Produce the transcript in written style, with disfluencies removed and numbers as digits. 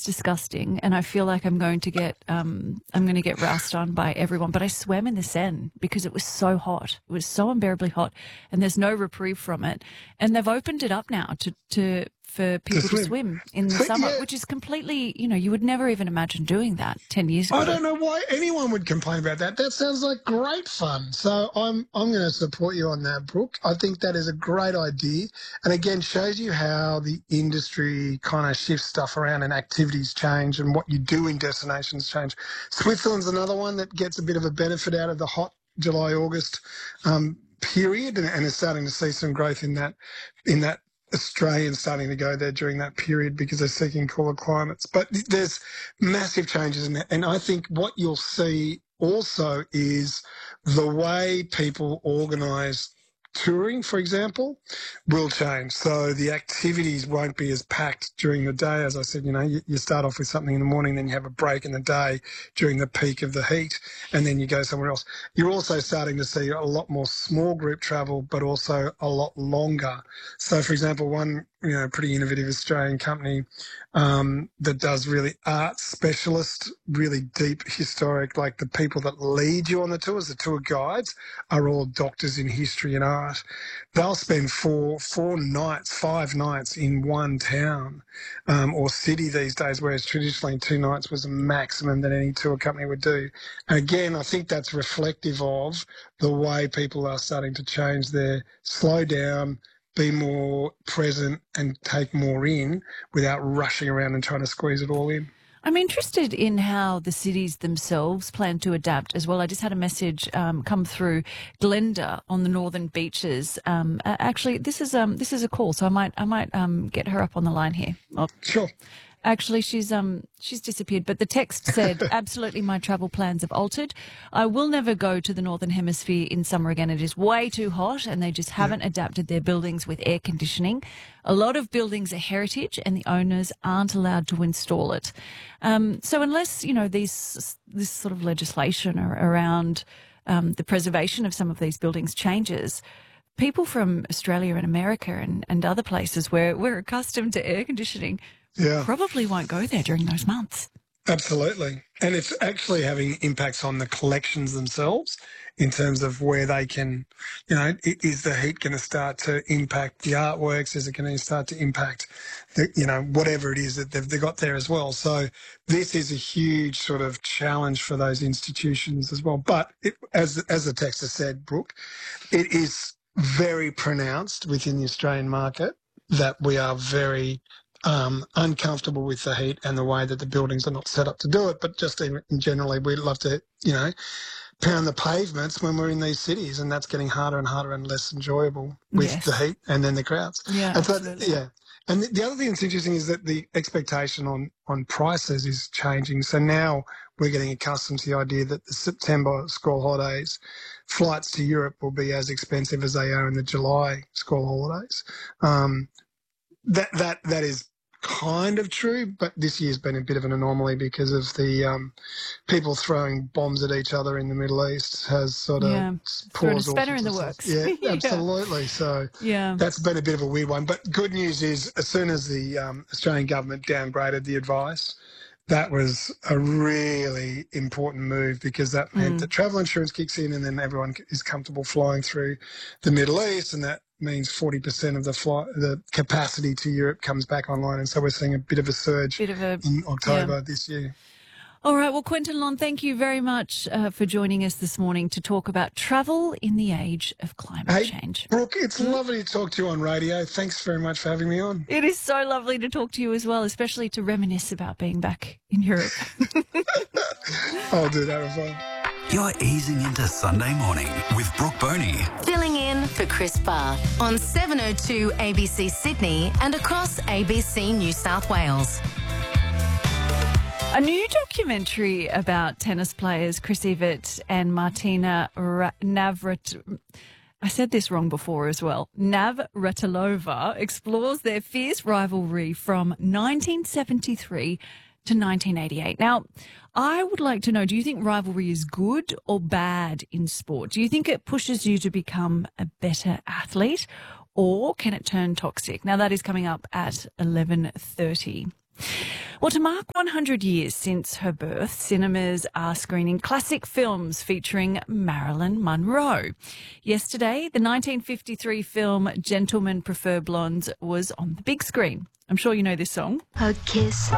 disgusting, and I feel like I'm going to get roused on by everyone. But I swam in the Seine because it was so hot. It was so unbearably hot, and there's no reprieve from it. And they've opened it up now for people to swim in the summer, which is completely, you would never even imagine doing that 10 years ago. I don't know why anyone would complain about that. That sounds like great fun. So I'm going to support you on that, Brooke. I think that is a great idea. And again, shows you how the industry kind of shifts stuff around and activities change and what you do in destinations change. Switzerland's another one that gets a bit of a benefit out of the hot July, August period and is starting to see some growth in that Australians starting to go there during that period because they're seeking cooler climates. But there's massive changes in that. And I think what you'll see also is the way people organise touring, for example, will change. So the activities won't be as packed during the day. As I said, you start off with something in the morning, then you have a break in the day during the peak of the heat, and then you go somewhere else. You're also starting to see a lot more small group travel, but also a lot longer. So, for example, one pretty innovative Australian company that does really art specialist, really deep historic, like the people that lead you on the tours, the tour guides, are all doctors in history and art. They'll spend 5 nights in one town or city these days, whereas traditionally 2 nights was a maximum that any tour company would do. And again, I think that's reflective of the way people are starting to change their slow down, be more present and take more in without rushing around and trying to squeeze it all in. I'm interested in how the cities themselves plan to adapt as well. I just had a message come through. Glenda on the northern beaches. Actually, this is a call, so I might get her up on the line here. Sure. Actually, she's disappeared, but the text said, absolutely, my travel plans have altered. I will never go to the Northern Hemisphere in summer again. It is way too hot, and they just haven't adapted their buildings with air conditioning. A lot of buildings are heritage, and the owners aren't allowed to install it. So unless, this sort of legislation around the preservation of some of these buildings changes, people from Australia and America and other places where we're accustomed to air conditioning probably won't go there during those months. Absolutely. And it's actually having impacts on the collections themselves in terms of where they can, is the heat going to start to impact the artworks? Is it going to start to impact, whatever it is that they've got there as well? So this is a huge sort of challenge for those institutions as well. But as the text has said, Brooke, it is very pronounced within the Australian market that we are very uncomfortable with the heat and the way that the buildings are not set up to do it. But just in generally, we love to, pound the pavements when we're in these cities, and that's getting harder and harder and less enjoyable with the heat and then the crowds. Yeah, and so, absolutely. And the other thing that's interesting is that the expectation on prices is changing. So now we're getting accustomed to the idea that the September school holidays, flights to Europe will be as expensive as they are in the July school holidays. That is kind of true, but this year's been a bit of an anomaly because of the people throwing bombs at each other in the Middle East has sort of paused a spanner in the works. Yeah, absolutely. So that's been a bit of a weird one. But good news is as soon as the Australian government downgraded the advice, that was a really important move because that meant that travel insurance kicks in and then everyone is comfortable flying through the Middle East, and that means 40% of the capacity to Europe comes back online. And so we're seeing a bit of a surge in October this year. All right. Well, Quentin Long, thank you very much for joining us this morning to talk about travel in the age of climate change. Brooke, it's lovely to talk to you on radio. Thanks very much for having me on. It is so lovely to talk to you as well, especially to reminisce about being back in Europe. I'll do that as well. You're easing into Sunday morning with Brooke Boney. Filling in for Chris Barth on 702 ABC Sydney and across ABC New South Wales. A new documentary about tennis players Chris Evert and Martina Navratilova, I said this wrong before as well, Navratilova, explores their fierce rivalry from 1973 to 1988. Now, I would like to know, do you think rivalry is good or bad in sport? Do you think it pushes you to become a better athlete, or can it turn toxic? Now, that is coming up at 11:30. Well, to mark 100 years since her birth, cinemas are screening classic films featuring Marilyn Monroe. Yesterday, the 1953 film Gentlemen Prefer Blondes was on the big screen. I'm sure you know this song. A kiss